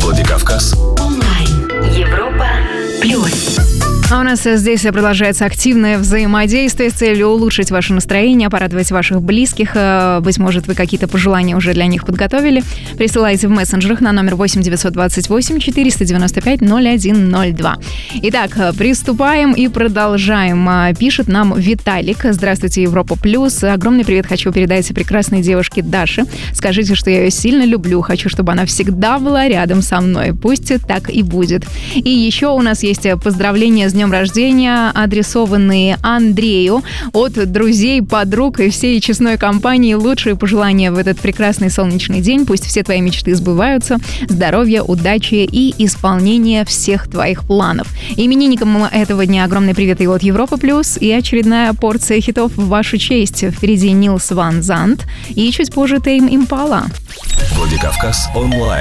Владикавказ онлайн. Европа плюс. А у нас здесь продолжается активное взаимодействие с целью улучшить ваше настроение, порадовать ваших близких. Быть может, вы какие-то пожелания уже для них подготовили. Присылайте в мессенджерах на номер 8 928 495 0102. Итак, приступаем и продолжаем. Пишет нам Виталик. Здравствуйте, Европа плюс. Огромный привет хочу передать прекрасной девушке Даше. Скажите, что я ее сильно люблю. Хочу, чтобы она всегда была рядом со мной. Пусть так и будет. И еще у нас есть поздравления с днем рождения, адресованные Андрею от друзей, подруг и всей честной компании. Лучшие пожелания в этот прекрасный солнечный день. Пусть все твои мечты сбываются. Здоровья, удачи и исполнения всех твоих планов. Именинникам этого дня огромный привет и от Европа плюс. И очередная порция хитов в вашу честь. Впереди Нилс Ван Зант и чуть позже Тейм Импала. Владикавказ онлайн.